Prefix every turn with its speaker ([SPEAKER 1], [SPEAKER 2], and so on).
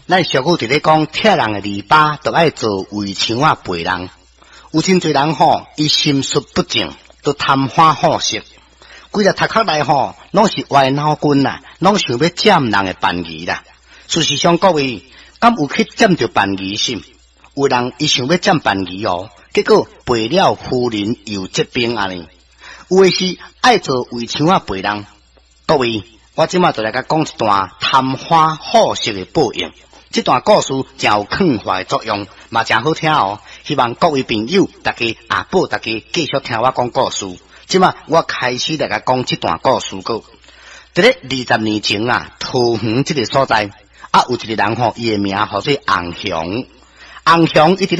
[SPEAKER 1] 咱俗语伫咧讲，拆人的篱笆，都爱做围墙啊陪人。有真侪人吼，伊心术不正，都贪欢好色，规个头壳内吼，拢是歪脑筋啦，拢想要占人的便宜啦。事实上，各位，敢有去占着便宜心？有人伊想要占便宜哦，结果赔了夫人又折兵安尼。有的是爱做围墙啊陪人。各位，我即马就来甲讲一段贪欢好色的报应。这段故事真有劝化的作用，嘛真好听哦。希望各位朋友大家下晡大家继续听我讲故事。即马我开始来甲讲这段故事个。伫咧20年前啊，桃园这个所在有一个人吼，伊的名叫做洪雄。洪雄伊